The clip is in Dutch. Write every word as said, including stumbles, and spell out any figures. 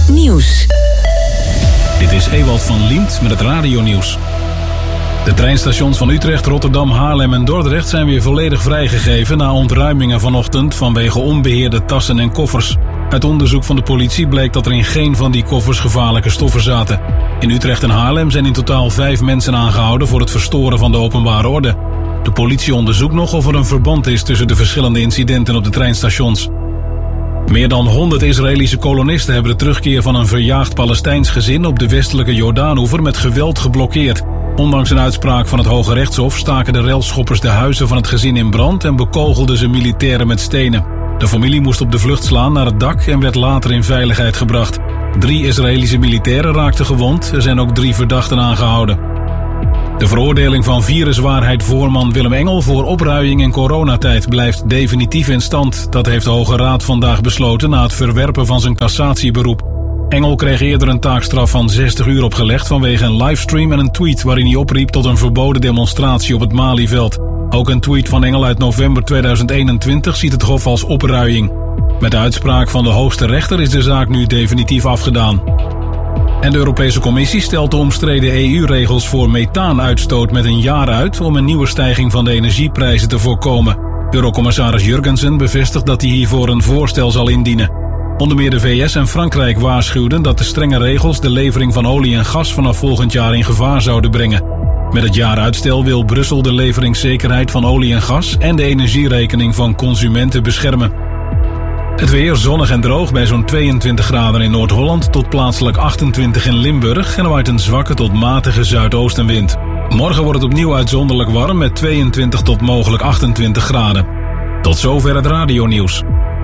Nieuws. Dit is Ewald van Liemt met het radionieuws. De treinstations van Utrecht, Rotterdam, Haarlem en Dordrecht zijn weer volledig vrijgegeven na ontruimingen vanochtend vanwege onbeheerde tassen en koffers. Uit onderzoek van de politie bleek dat er in geen van die koffers gevaarlijke stoffen zaten. In Utrecht en Haarlem zijn in totaal vijf mensen aangehouden voor het verstoren van de openbare orde. De politie onderzoekt nog of er een verband is tussen de verschillende incidenten op de treinstations. Meer dan honderd Israëlische kolonisten hebben de terugkeer van een verjaagd Palestijns gezin op de westelijke Jordaanoever met geweld geblokkeerd. Ondanks een uitspraak van het Hoge Rechtshof staken de relschoppers de huizen van het gezin in brand en bekogelden ze militairen met stenen. De familie moest op de vlucht slaan naar het dak en werd later in veiligheid gebracht. Drie Israëlische militairen raakten gewond, er zijn ook drie verdachten aangehouden. De veroordeling van viruswaarheid-voorman Willem Engel voor opruiing in coronatijd blijft definitief in stand. Dat heeft de Hoge Raad vandaag besloten na het verwerpen van zijn cassatieberoep. Engel kreeg eerder een taakstraf van zestig uur opgelegd vanwege een livestream en een tweet waarin hij opriep tot een verboden demonstratie op het Malieveld. Ook een tweet van Engel uit november tweeduizend eenentwintig ziet het Hof als opruiing. Met de uitspraak van de hoogste rechter is de zaak nu definitief afgedaan. En de Europese Commissie stelt de omstreden E U-regels voor methaanuitstoot met een jaar uit om een nieuwe stijging van de energieprijzen te voorkomen. Eurocommissaris Jurgensen bevestigt dat hij hiervoor een voorstel zal indienen. Onder meer de V S en Frankrijk waarschuwden dat de strenge regels de levering van olie en gas vanaf volgend jaar in gevaar zouden brengen. Met het jaaruitstel wil Brussel de leveringszekerheid van olie en gas en de energierekening van consumenten beschermen. Het weer zonnig en droog bij zo'n tweeëntwintig graden in Noord-Holland tot plaatselijk achtentwintig in Limburg en er waait een zwakke tot matige zuidoostenwind. Morgen wordt het opnieuw uitzonderlijk warm met tweeëntwintig tot mogelijk achtentwintig graden. Tot zover het radionieuws.